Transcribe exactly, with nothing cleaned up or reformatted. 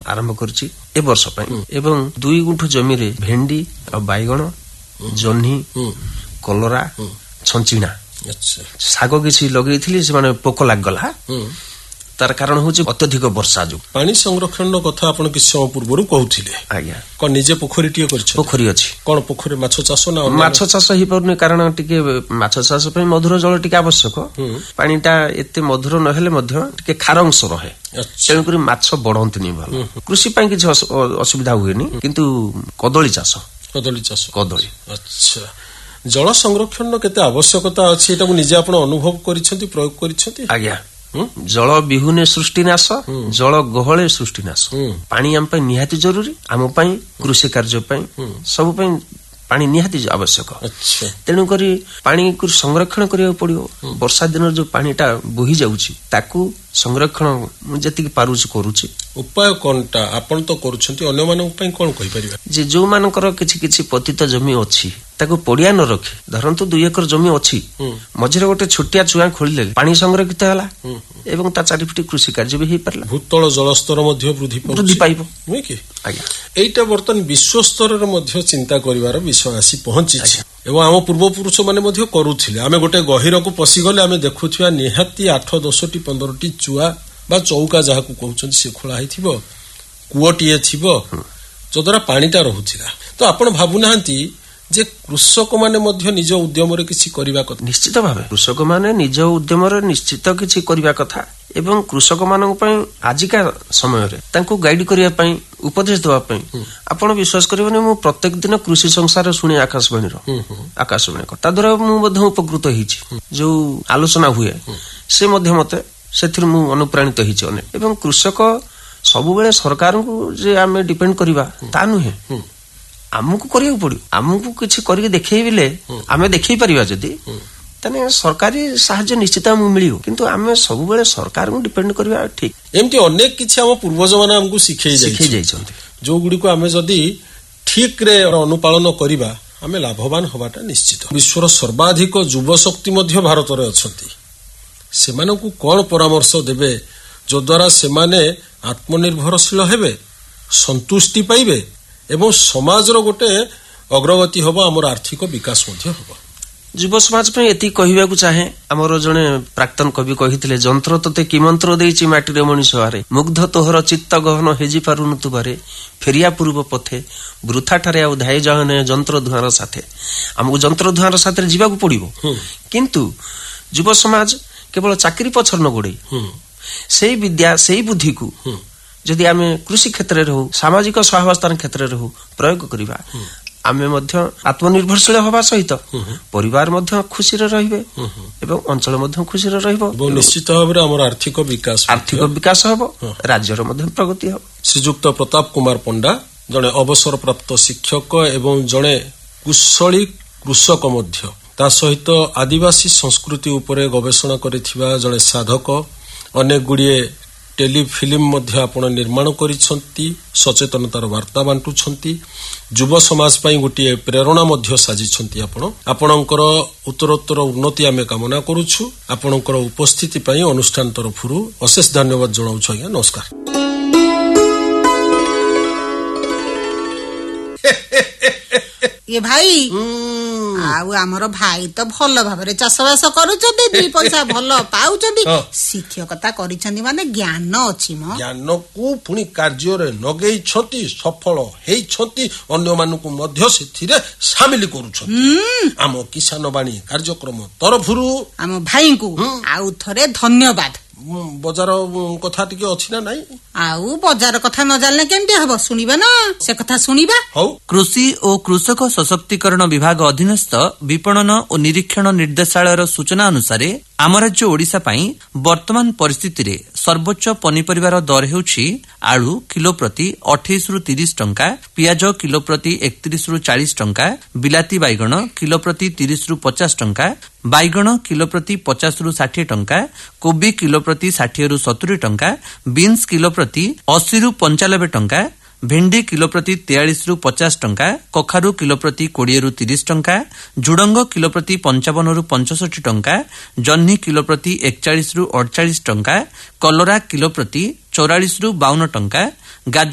आरंभ करछि ए वर्ष पई एवं दुई गुंठ जमी रे भेंडी आ बैगण जन्ही कलरा छंचिना अच्छा साग किसी लगेइथिली से माने पोक लाग गला तार कारण होछि अत्यधिक वर्षा जो पानी संरक्षण कथा आपण कि समय पूर्व कहउथिले आज्ञा कोन निजे पोखरी टिए करछ पोखरी अछि कोन पोखरी माछ चाष ना माछ चाष हि परने कारण टिके माछ चाष पे मधुर जल टिके आवश्यक पानीटा एते मधुर न हेले मध्य टिके खारंश रहे तेणु करी माछ बढ़ंतनी भल कृषि पई कि असुविधा हुएनी किंतु कदली चाष कदली चाष कदली अच्छा जल संरक्षण केते आवश्यकता अछि एटा निजे आपण अनुभव करिसंती प्रयोग करिसंती आज्ञा जल बिहुने सृष्टिनाश जल गहले सृष्टिनाश पानी आम पई निहाती जरूरी आम पई कृषि कार्य पई सब पई पानी निहाती आवश्यक अच्छा तेणु करी पानी को संरक्षण करिया पड़ियो वर्षा दिन जो पानीटा बोही जाउची ताकू संरक्षण जति पारुची करूची उपाय कोनटा आपण तो करूछंती अन्य मानक पई कोन कहि परिबा जे जो मानकर किछि किछि पतित जमी अछि ताकू पड़िया न रखी धरंतु दुई एकर जमी अछि मझिरे गोटे छोटिया चुआ खोलिले पानी संरक्षित होला एवं ता चारिफिटी कृषि कार्य भी हे परला भूतल जलस्तर मध्ये वृद्धि वृद्धि पाइबो नै कि आज्ञा एटा वर्तन विश्व स्तर रे मध्ये चिंता करिवार विषय आसी पहुंची छै एवं आम पूर्व पुरुष माने मध्ये करूथिले आमे गोटे गहिर को पसी गले आमे देखुथिया निहाती आठ दस टी पंद्रह टी चुआ बा चौका जहा को कहउछन से खोला हिथिबो कुओटिए थिबो जदरा पानीटा रहुथिला तो आपण भाबु नाहंती जे कृषक माने मध्ये निज उद्यम रे किछि करिवा कथा निश्चित भाबे कृषक माने निज उद्यम रे निश्चित किछि करिवा कथा एवं कृषक मानक पई आजिका समय रे तांको गाइड करिया पई उपदेश देवा पई आपण विश्वास करिवने मु प्रत्येक दिन कृषि संसार सुनी आकाशवाणी रो आकाशवाणी कथा द्वारा मु मध्ये उपकृत हिछि जो आलोचना हुए से मध्ये मते सेथिर मु अनुप्राणित हिछि अने एवं कृषक सब बेले सरकार को जे आमे डिपेंड करिवा ता नुहे आमको करिया पड़ियो आमको किछि करिके देखैबिले आमे देखै परिबा जदी तने सरकारी सहायता निश्चित हमु मिलियो किंतु आमे सब बेले सरकार को डिपेंड करिवा ठीक एमती अनेक किछि हम पूर्वज माने हमको सिखै जाय सिखै जायछन्ते जो गुडी को आमे जदी ठीक रे अनुपालन करिबा आमे लाभवान होबाटा निश्चित विश्वर सर्वाधिक युवा शक्ति मध्ये भारत रे अछंती सेमानकु कोन परामर्श देबे जो द्वारा सेमाने आत्मनिर्भरशील हेबे संतुष्टि पाइबे एवं समाज रो गोटे अग्रगति होबो हमर आर्थिक विकास मध्ये होबो युव समाज पे एति कहिबा को चाहे हमर जने प्राक्तन कवि कहिथिले जंत्र तते कि मंत्र देइछि माटी रे मनीष हारे मुग्ध तोहर चित्त गहन हेजि पारुन तुबारे फेरिया पूर्व पथे वृथा ठारे आ धाय जहने जंत्र धुआर साथे हमको जंत्र धुआर साथे जीवा को पड़िबो किंतु युव समाज केवल चाकरी पछर न गोडे सेही विद्या सेही बुद्धि को जदि आमे कृषि क्षेत्र रे रहू सामाजिक सहावस्थान क्षेत्र रे रहू प्रयोग करिबा आमे मध्य आत्मनिर्भरशील होबा सहित परिवार मध्य खुशी रे रहिबे एवं अंचल मध्य खुशी रे रहइबो एवं निश्चित भाबरे हमर आर्थिक विकास आर्थिक विकास होबो राज्य रे मध्य प्रगति होबो श्रीयुक्त प्रताप कुमार पंडा जने अवसर प्राप्त शिक्षक एवं जने कुशली कृषक मध्य ता सहित आदिवासी संस्कृति उपरे गवेषणा करिथिबा जने साधक अनेक गुडिए टेलीफिल्म मध्य आपण निर्माण करिसंती सचेतनतार वार्ता बांटुछंती युव समाज पई गोटे प्रेरणा मध्य साजिछंती आपण आपणकर उत्तरोत्तर उन्नति आमे कामना करूछु आपणकर उपस्थिति पई अनुष्ठान तरफरु अशेष धन्यवाद जणाउछु आज्ञा नमस्कार ये भाई आउ आमर भाई तो भल भाबरे चाषबास करूछंती दुई पैसा भल पाउछंती शिक्षकता करिछंती माने ज्ञान अछि म ज्ञान को पुनी कार्य रे नगेई छंती सफल हेई छंती अन्य मानकु मध्य सेथिरे शामिल करूछंती आम किसान बाणी कार्यक्रम तरफरु आम भाई को आउ थरे धन्यवाद बजार कथा टिके अछि ना नाही आउ बजार कथा न जानले केमते हबो सुनिबा ना से कथा सुनिबा हौ कृषि और कृषक सशक्तिकरण विभाग अधीनस्थ विपणन और निरीक्षण निर्देशालयर सूचना अनुसार आम राज्य ओडिशा पई वर्तमान परिस्थिति रे सर्वोच्च पनिपरिवार दर हेउछि आलू किलो प्रति अट्ठाईस रु तीस टंका पियाज किलो प्रति इकतीस रु चालीस टंका बिलाती बैगण किलो प्रति तीस रु पचास टंका बैगण किलो प्रति पचास रु साठ टंका कोबी किलो प्रति साठ रु सत्तर टंका बीन्स किलो प्रति अस्सी रु पंचानबे टंका भेंडी किलो प्रति तेयालीस रु पचास टंका कखारू किलो प्रति बीस रु तीस टंका झुडंग किलो प्रति पंचावन रु पैंसठ टंका जन्ही किलो प्रति इकतालीस रु अड़तालीस टंका कलरा किलो प्रति चौवालीस रु बावन टंका गाजर